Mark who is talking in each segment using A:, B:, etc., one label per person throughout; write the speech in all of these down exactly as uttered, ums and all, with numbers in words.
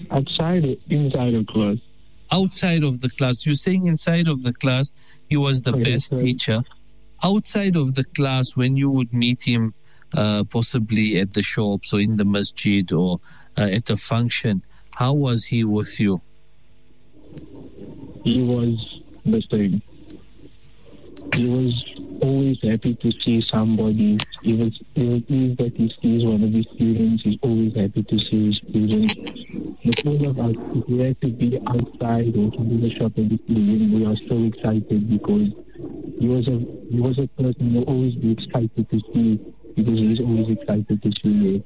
A: Outside or inside of class?
B: Outside of the class. You're saying inside of the class, he was the
A: Okay,
B: best
A: so-
B: teacher. Outside of the class, when you would meet him, uh, possibly at the shops or in the masjid or uh, at a function, how was he with you?
A: He was the same. He was always happy to see somebody. He was, he was pleased that he sees one of his students. He's always happy to see his students. The two of us, if we had to be outside or to do the shopping with him, we are so excited because he was a he was a person who always be excited to see because he's always excited to see you.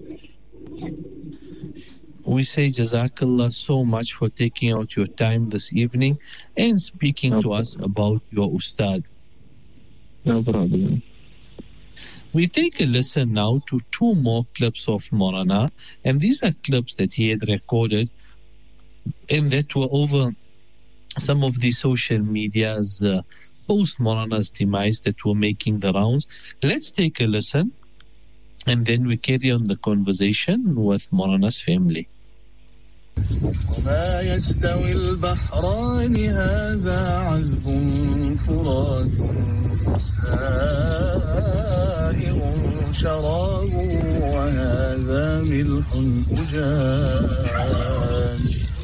B: We say Jazakallah so much for taking out your time this evening and speaking
A: No
B: to us about your Ustad.
A: No problem.
B: We take a listen now to two more clips of Maulana, and these are clips that he had recorded and that were over some of the social medias uh, post Maulana's demise that were making the rounds. Let's take a listen and then we carry on the conversation with Maulana's family.
C: وما يستوي البحران هذا عذب فرات سائغ شرابه وهذا ملح أجاج